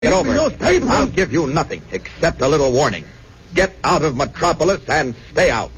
Get over Those it. papers. I'll give you nothing except a little warning. Get out of Metropolis and stay out.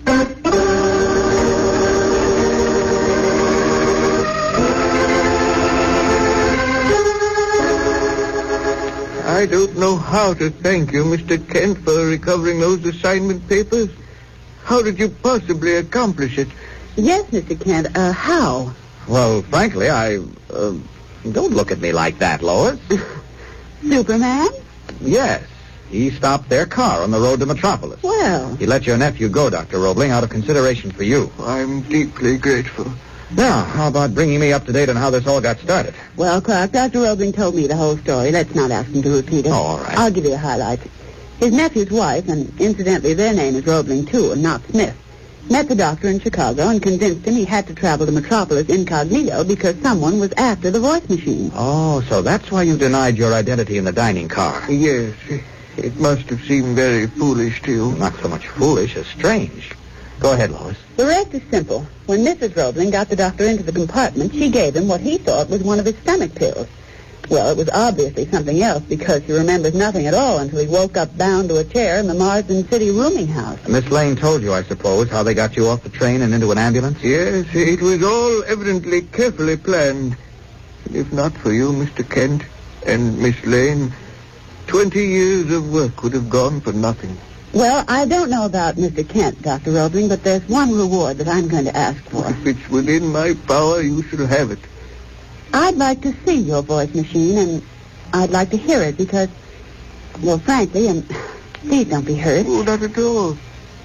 I don't know how to thank you, Mr. Kent, for recovering those assignment papers. How did you possibly accomplish it? Yes, Mr. Kent. How? Well, frankly, don't look at me like that, Lois. Superman? Yes. He stopped their car on the road to Metropolis. Well, He let your nephew go, Dr. Roebling, out of consideration for you. I'm deeply grateful. Now, how about bringing me up to date on how this all got started? well, Clark, Dr. Roebling told me the whole story. Let's not ask him to repeat it. Oh, all right. I'll give you the highlights. His nephew's wife, and incidentally their name is Roebling too, and not Smith, met the doctor in Chicago and convinced him he had to travel to Metropolis incognito because someone was after the voice machine. Oh, so that's why you denied your identity in the dining car. Yes, it must have seemed very foolish to you. Not so much foolish as strange. Go ahead, Lois. The rest is simple. When Mrs. Roebling got the doctor into the compartment, she gave him what he thought was one of his stomach pills. Well, it was obviously something else because he remembers nothing at all until he woke up bound to a chair in the Marsden City rooming house. Miss Lane told you, I suppose, how they got you off the train and into an ambulance? Yes, it was all evidently carefully planned. If not for you, Mr. Kent, and Miss Lane, 20 years of work would have gone for nothing. Well, I don't know about Mr. Kent, Dr. Roebling, but there's one reward that I'm going to ask for. If it's within my power, you shall have it. I'd like to see your voice machine, and I'd like to hear it because, well, frankly, and please don't be hurt, Oh, not at all.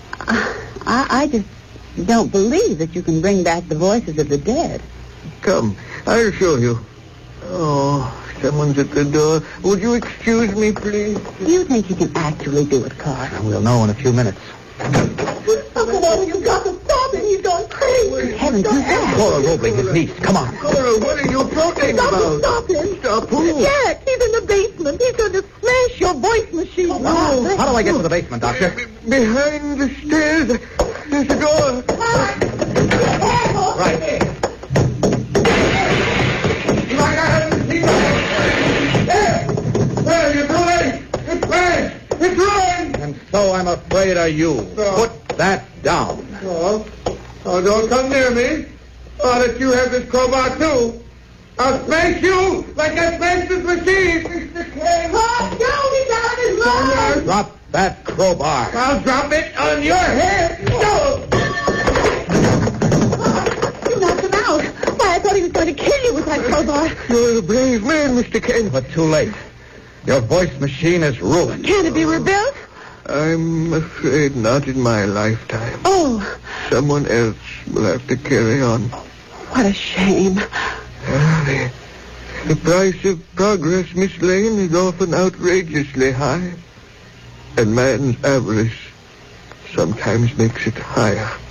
I just don't believe that you can bring back the voices of the dead. Come, I'll show you. Oh, someone's at the door. Would you excuse me, please? Do you think you can actually do it, Clark? We'll know in a few minutes. Uncle Walter, you've got to stop him. He's going crazy. Heavens, who's that? Cora Roebling, his niece. Come on. Cora, what are you talking about? Stop him. Stop who? Jack, he's in the basement. He's going to smash your voice machine. Oh, how do I get to the basement, Doctor? Behind the stairs. There's a door. Right. Well, you're too late. It's fast. It's ruined. And so I'm afraid of you. Oh. Put that down. Oh, don't come near me. I'll let you have this crowbar, too. I'll smash you like I smashed this machine, Mr. Kane. He's out of his Drop that crowbar. I'll drop it on your head. Go. You knocked him out. Why, I thought he was going to kill you with that crowbar. You're a brave man, Mr. Kane. But too late. Your voice machine is ruined. Can it be rebuilt? I'm afraid not in my lifetime. Oh, Someone else will have to carry on. what a shame. The price of progress, Miss Lane, is often outrageously high. And man's avarice sometimes makes it higher.